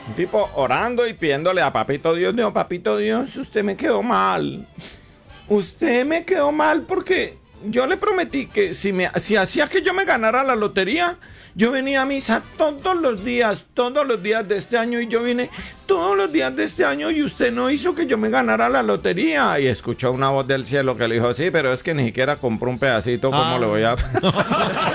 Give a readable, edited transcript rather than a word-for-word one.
Un tipo orando y pidiéndole a Papito Dios, no, Papito Dios, usted me quedó mal. Usted me quedó mal porque yo le prometí que si hacía que yo me ganara la lotería, yo venía a misa todos los días de este año, y yo vine todos los días de este año y usted no hizo que yo me ganara la lotería. Y escuchó una voz del cielo que le dijo, sí, pero es que ni siquiera compró un pedacito, ¿cómo le voy a...?